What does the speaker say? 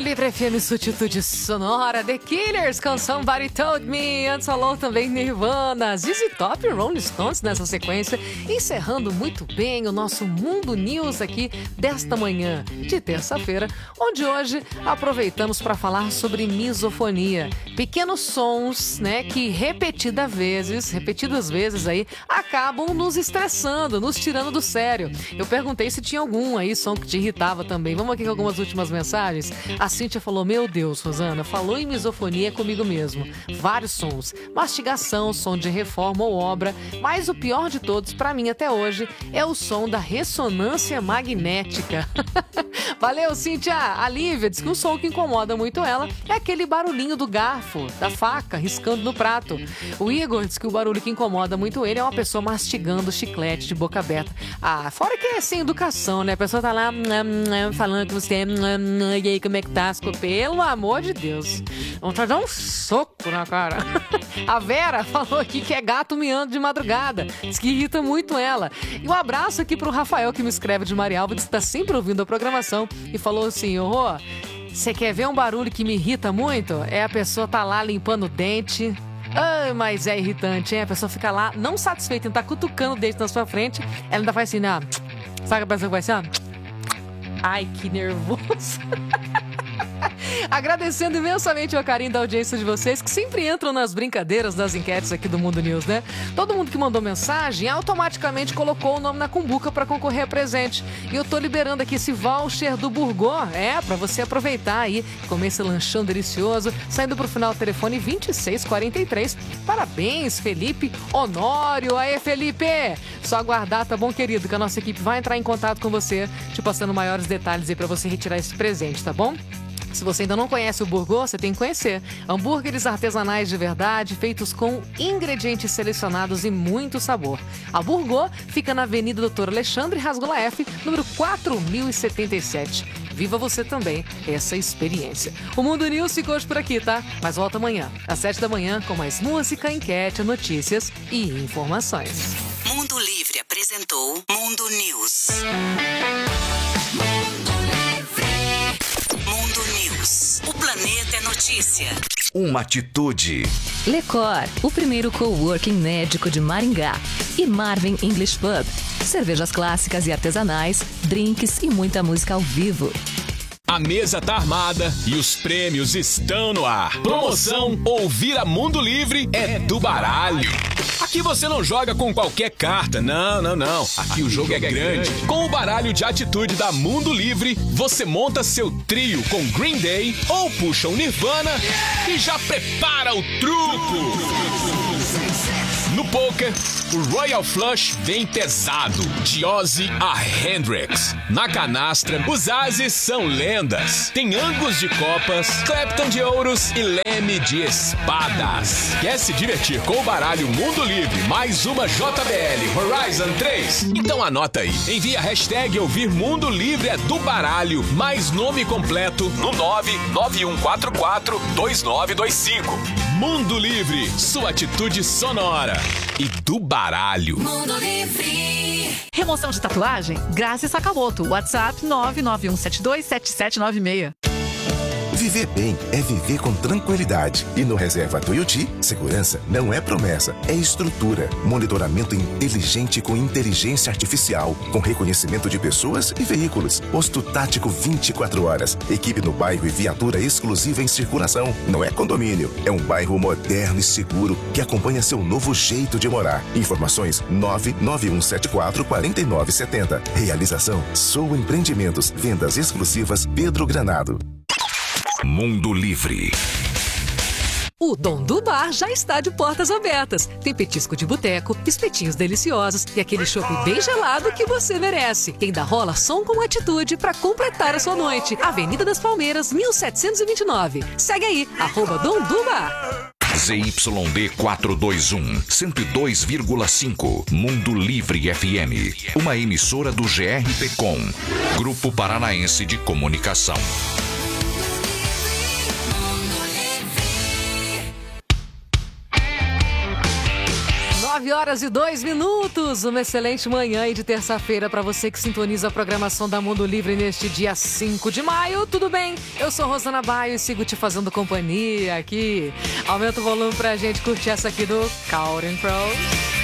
Livre FM, sua atitude sonora. The Killers com Somebody Told Me. Antes falou também Nirvana, ZZ Top e Rolling Stones nessa sequência. Encerrando muito bem o nosso Mundo News aqui desta manhã de terça-feira, onde hoje aproveitamos para falar sobre misofonia. Pequenos sons, né, que repetidas vezes aí, acabam nos estressando, nos tirando do sério. Eu perguntei se tinha algum aí som que te irritava também. Vamos aqui com algumas últimas mensagens. A Cíntia falou: meu Deus, Rosana, falou em misofonia comigo mesmo. Vários sons, mastigação, som de reforma ou obra, mas o pior de todos, pra mim até hoje, é o som da ressonância magnética. Valeu, Cíntia! A Lívia diz que o som que incomoda muito ela é aquele barulhinho do garfo, da faca, riscando no prato. O Igor diz que o barulho que incomoda muito ele é uma pessoa mastigando chiclete de boca aberta. Ah, fora que é sem educação, né? A pessoa tá lá falando que você e aí, como é que tá? Pelo amor de Deus. Vamos dar um soco na cara. A Vera falou aqui que é gato miando de madrugada. Diz que irrita muito ela. E um abraço aqui pro Rafael, que me escreve de Marialva, diz que tá sempre ouvindo a programação e falou assim: ô, você quer ver um barulho que me irrita muito? É a pessoa tá lá limpando o dente. Ah, mas é irritante, hein? A pessoa fica lá não satisfeita em estar cutucando o dente na sua frente. Ela ainda faz assim, né? Sabe a pessoa que vai assim, ó? Ai, que nervoso. Agradecendo imensamente o carinho da audiência de vocês, que sempre entram nas brincadeiras das enquetes aqui do Mundo News, né? Todo mundo que mandou mensagem automaticamente colocou o nome na cumbuca para concorrer a presente. E eu tô liberando aqui esse voucher do Burgô, para você aproveitar aí, comer esse lanchão delicioso, saindo pro final do telefone 2643. Parabéns, Felipe Honório. Aê, Felipe! Só aguardar, tá bom, querido? Que a nossa equipe vai entrar em contato com você, te passando maiores detalhes aí para você retirar esse presente, tá bom? Se você ainda não conhece o Burgô, você tem que conhecer. Hambúrgueres artesanais de verdade, feitos com ingredientes selecionados e muito sabor. A Burgô fica na Avenida Dr. Alexandre Rasgola F, número 4077. Viva você também essa experiência. O Mundo News ficou hoje por aqui, tá? Mas volta amanhã, às 7 da manhã, com mais música, enquete, notícias e informações. Mundo Livre apresentou Mundo News. Mundo News. O planeta é notícia. Uma atitude. Lecor, o primeiro coworking médico de Maringá. E Marvin English Pub. Cervejas clássicas e artesanais, drinks e muita música ao vivo. A mesa tá armada e os prêmios estão no ar. Promoção Ouvir a Mundo Livre é do baralho. Aqui você não joga com qualquer carta, não. Aqui o jogo é grande. Com o baralho de atitude da Mundo Livre, você monta seu trio com Green Day ou puxa um Nirvana e já prepara o truco. No poker, o Royal Flush vem pesado, de Ozzy a Hendrix. Na canastra, os ases são lendas. Tem Angus de copas, Clapton de ouros e Leme de espadas. Quer se divertir com o baralho Mundo Livre mais uma JBL Horizon 3? Então anota aí. Envia a hashtag Ouvir Mundo Livre é do baralho, mais nome completo no 991442925. Mundo Livre, sua atitude sonora e do baralho. Mundo Livre. Remoção de tatuagem? Graça Sakamoto. WhatsApp 991727796. Viver bem é viver com tranquilidade. E no Reserva Tuiuti, segurança não é promessa, é estrutura. Monitoramento inteligente com inteligência artificial, com reconhecimento de pessoas e veículos. Posto tático 24 horas. Equipe no bairro e viatura exclusiva em circulação. Não é condomínio, é um bairro moderno e seguro que acompanha seu novo jeito de morar. Informações 991744970. Realização Sou Empreendimentos. Vendas exclusivas Pedro Granado. Mundo Livre. O Dom do Bar já está de portas abertas. Tem petisco de boteco, espetinhos deliciosos e aquele chopp bem gelado que você merece. E ainda rola som com atitude para completar a sua noite. Avenida das Palmeiras, 1729. Segue aí, @Dom do Bar. ZYD 421, 102,5. Mundo Livre FM. Uma emissora do GRPcom, Grupo Paranaense de Comunicação. 9h02. Uma excelente manhã aí de terça-feira para você que sintoniza a programação da Mundo Livre neste dia 5 de maio. Tudo bem? Eu sou Rosana Baio e sigo te fazendo companhia aqui. Aumenta o volume pra gente curtir essa aqui do Counting Crows.